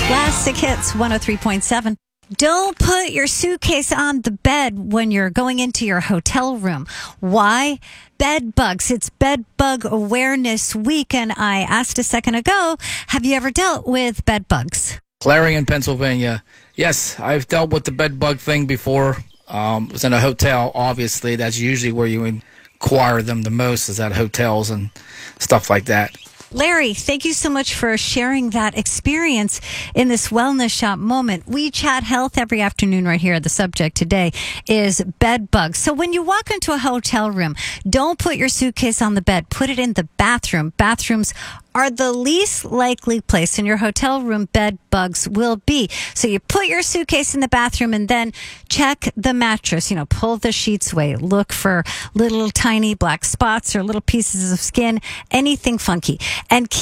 Classic Hits 103.7. Don't put your suitcase on the bed when you're going into your hotel room. Why? Bed bugs. It's Bed Bug Awareness Week, and I asked a second ago, have you ever dealt with bed bugs? Clarion, Pennsylvania. Yes, I've dealt with the bed bug thing before. It was in a hotel, obviously. That's usually where you inquire them the most, is at hotels and stuff like that. Larry, thank you so much for sharing that experience in this wellness shop moment. We chat health every afternoon right here. The subject today is bed bugs. So when you walk into a hotel room, don't put your suitcase on the bed. Put it in the bathroom. Bathrooms are the least likely place in your hotel room bed bugs will be. So you put your suitcase in the bathroom and then check the mattress. Pull the sheets away. Look for little tiny black spots or little pieces of skin, anything funky. And